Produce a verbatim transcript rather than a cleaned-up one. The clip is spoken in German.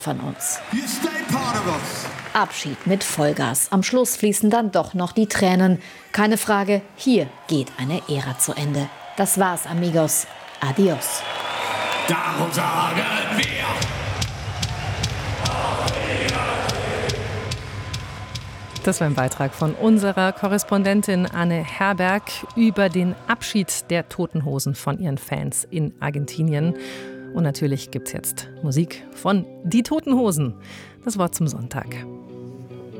von uns. You stay part of us. Abschied mit Vollgas. Am Schluss fließen dann doch noch die Tränen. Keine Frage, hier geht eine Ära zu Ende. Das war's, amigos. Adios. Darum sagen wir. Das war ein Beitrag von unserer Korrespondentin Anne Herberg über den Abschied der Toten Hosen von ihren Fans in Argentinien. Und natürlich gibt's jetzt Musik von Die Toten Hosen. Das Wort zum Sonntag.